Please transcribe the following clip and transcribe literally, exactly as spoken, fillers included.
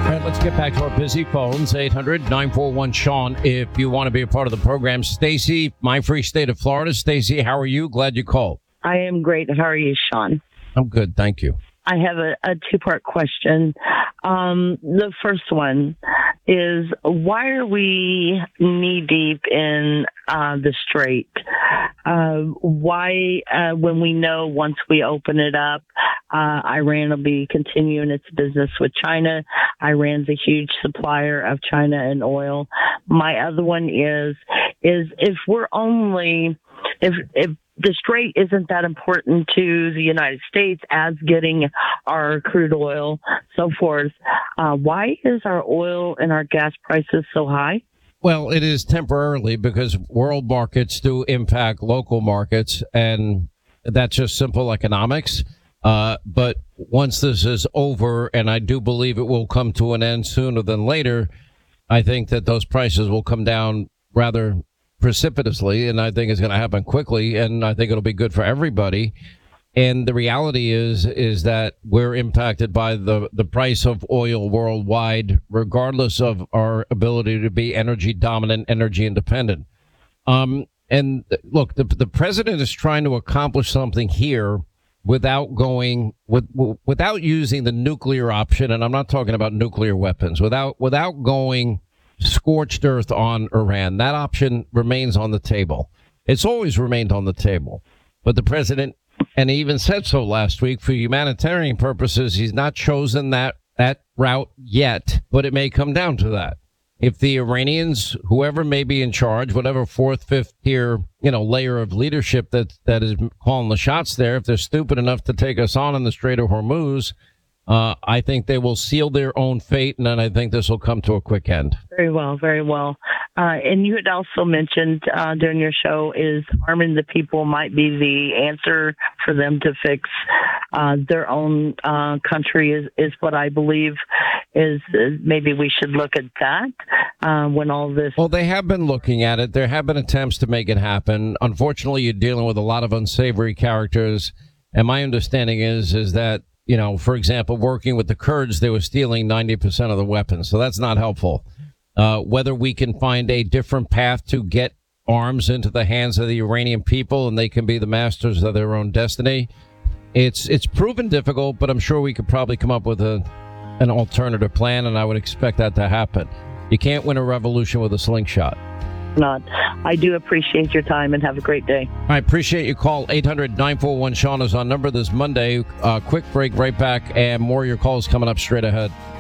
All right, let's get back to our busy phones. eight hundred nine four one Sean if you want to be a part of the program. Stacy, my free state of Florida. Stacy, how are you? Glad you called. I am great. How are you, Sean? I'm good, thank you. I have a, a two-part question. Um, the first one is, why are we knee-deep in uh, the Strait? Uh, why, uh, when we know once we open it up, uh, Iran will be continuing its business with China. Iran's a huge supplier of China and oil. My other one is, is if we're only, if, if the Strait isn't that important to the United States as getting our crude oil, so forth, uh, why is our oil and our gas prices so high? Well, it is temporarily because world markets do impact local markets, and that's just simple economics. Uh, but once this is over, and I do believe it will come to an end sooner than later, I think that those prices will come down rather precipitously, and I think it's going to happen quickly, and I think it'll be good for everybody. And the reality is, is that we're impacted by the, the price of oil worldwide, regardless of our ability to be energy dominant, energy independent. Um, and look, the, the president is trying to accomplish something here without going with, without using the nuclear option. And I'm not talking about nuclear weapons, without, without going scorched earth on Iran. That option remains on the table. It's always remained on the table. But the president, and he even said so last week, for humanitarian purposes, he's not chosen that, that route yet, but it may come down to that. If the Iranians, whoever may be in charge, whatever fourth, fifth tier, you know, layer of leadership that, that is calling the shots there, if they're stupid enough to take us on in the Strait of Hormuz, Uh, I think they will seal their own fate, and then I think this will come to a quick end. Very well, very well. Uh, and you had also mentioned uh, during your show is arming the people might be the answer for them to fix uh, their own uh, country is, is what I believe is, is maybe we should look at that uh, when all this. Well, they have been looking at it. There have been attempts to make it happen. Unfortunately, you're dealing with a lot of unsavory characters, and my understanding is is that, you know, for example, working with the Kurds, they were stealing ninety percent of the weapons. So that's not helpful. Uh, whether we can find a different path to get arms into the hands of the Iranian people and they can be the masters of their own destiny, it's it's proven difficult, but I'm sure we could probably come up with a an alternative plan, and I would expect that to happen. You can't win a revolution with a slingshot. Not. I do appreciate your time, and have a great day. I appreciate your call. eight hundred nine four one Sean is on number this Monday. Uh, quick break, right back, and more of your calls coming up straight ahead.